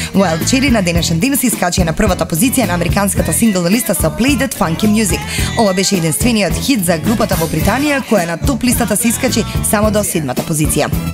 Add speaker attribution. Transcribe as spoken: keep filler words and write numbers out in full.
Speaker 1: Wild Cherry на денешен ден се искачи на првата позиција на американската синглна листа со Play That Funky Music. Ова беше единствениот хит за групата во Британија која на топ листата се искачи само до седмата позиција.